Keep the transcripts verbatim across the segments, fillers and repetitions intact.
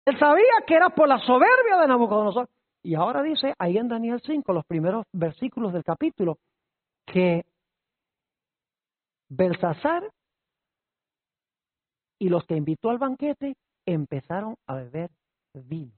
Él sabía que era por la soberbia de Nabucodonosor. Y ahora dice ahí en Daniel cinco, los primeros versículos del capítulo, que Belsasar y los que invitó al banquete empezaron a beber vino.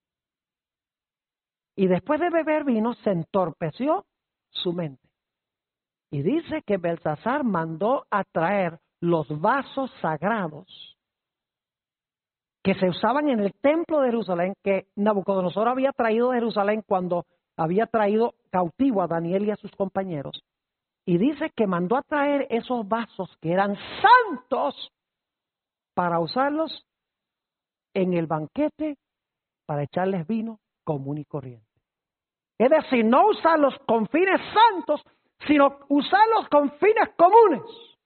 Y después de beber vino se entorpeció su mente. Y dice que Belsasar mandó a traer los vasos sagrados que se usaban en el templo de Jerusalén, que Nabucodonosor había traído de Jerusalén cuando había traído cautivo a Daniel y a sus compañeros. Y dice que mandó a traer esos vasos que eran santos para usarlos en el banquete para echarles vino común y corriente. Es decir, no usarlos con fines santos, sino usarlos con fines comunes.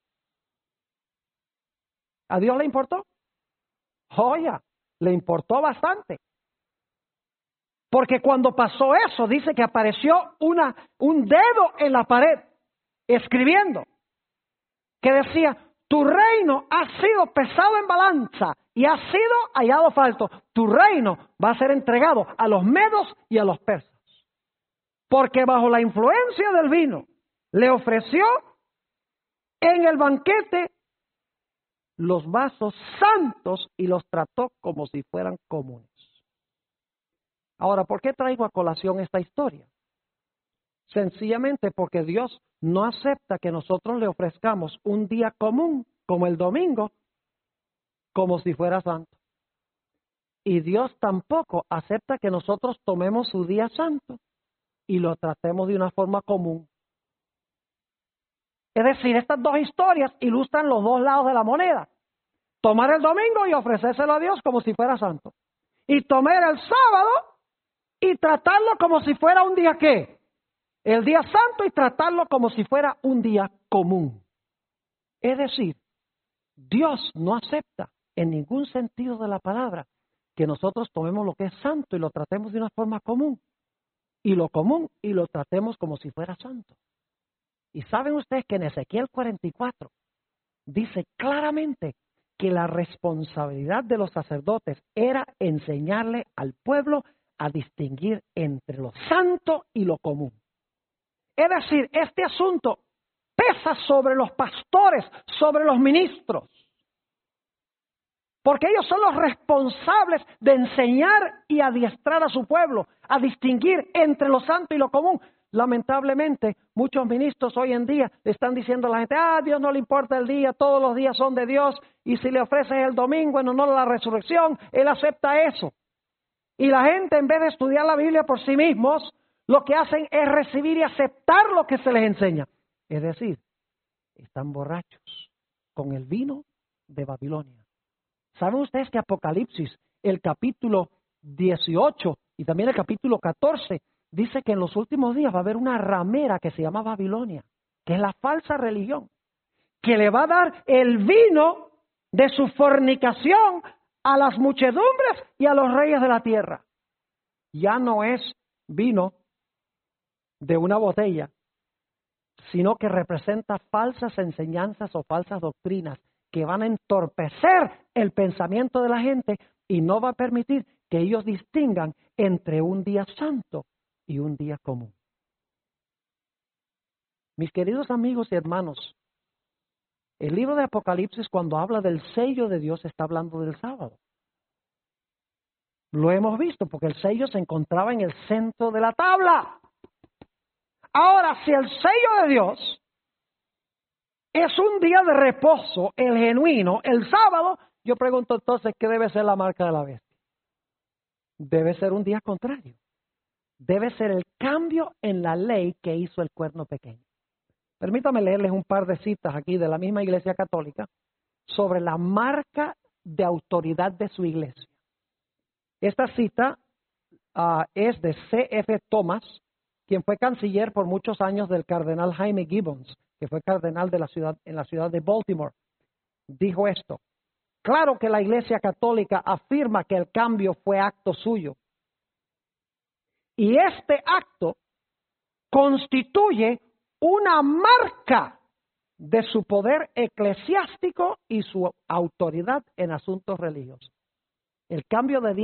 ¿A Dios le importó? Joya, le importó bastante. Porque cuando pasó eso, dice que apareció una, un dedo en la pared, escribiendo, que decía, tu reino ha sido pesado en balanza y ha sido hallado falto. Tu reino va a ser entregado a los medos y a los persas. Porque bajo la influencia del vino, le ofreció en el banquete los vasos santos y los trató como si fueran comunes. Ahora, ¿por qué traigo a colación esta historia? Sencillamente porque Dios no acepta que nosotros le ofrezcamos un día común, como el domingo, como si fuera santo. Y Dios tampoco acepta que nosotros tomemos su día santo y lo tratemos de una forma común. Es decir, estas dos historias ilustran los dos lados de la moneda. Tomar el domingo y ofrecérselo a Dios como si fuera santo. Y tomar el sábado y tratarlo como si fuera un día ¿qué? El día santo y tratarlo como si fuera un día común. Es decir, Dios no acepta en ningún sentido de la palabra que nosotros tomemos lo que es santo y lo tratemos de una forma común. Y lo común y lo tratemos como si fuera santo. Y saben ustedes que en Ezequiel cuarenta y cuatro dice claramente que la responsabilidad de los sacerdotes era enseñarle al pueblo a distinguir entre lo santo y lo común. Es decir, este asunto pesa sobre los pastores, sobre los ministros, porque ellos son los responsables de enseñar y adiestrar a su pueblo a distinguir entre lo santo y lo común. Lamentablemente, muchos ministros hoy en día le están diciendo a la gente, ah, a Dios no le importa el día, todos los días son de Dios, y si le ofreces el domingo en honor a la resurrección, Él acepta eso. Y la gente, en vez de estudiar la Biblia por sí mismos, lo que hacen es recibir y aceptar lo que se les enseña. Es decir, están borrachos con el vino de Babilonia. ¿Saben ustedes que Apocalipsis, el capítulo dieciocho y también el capítulo catorce, dice que en los últimos días va a haber una ramera que se llama Babilonia, que es la falsa religión, que le va a dar el vino de su fornicación a las muchedumbres y a los reyes de la tierra? Ya no es vino de una botella, sino que representa falsas enseñanzas o falsas doctrinas que van a entorpecer el pensamiento de la gente y no va a permitir que ellos distingan entre un día santo y un día común. Mis queridos amigos y hermanos, el libro de Apocalipsis, cuando habla del sello de Dios, está hablando del sábado. Lo hemos visto porque el sello se encontraba en el centro de la tabla. Ahora, si el sello de Dios es un día de reposo, el genuino, el sábado, yo pregunto entonces, ¿qué debe ser la marca de la bestia? Debe ser un día contrario. Debe ser el cambio en la ley que hizo el cuerno pequeño. Permítame leerles un par de citas aquí de la misma Iglesia Católica sobre la marca de autoridad de su iglesia. Esta cita uh, es de C F Thomas, quien fue canciller por muchos años del cardenal Jaime Gibbons, que fue cardenal de la ciudad, en la ciudad de Baltimore. Dijo esto: claro que la Iglesia Católica afirma que el cambio fue acto suyo. Y este acto constituye una marca de su poder eclesiástico y su autoridad en asuntos religiosos. El cambio de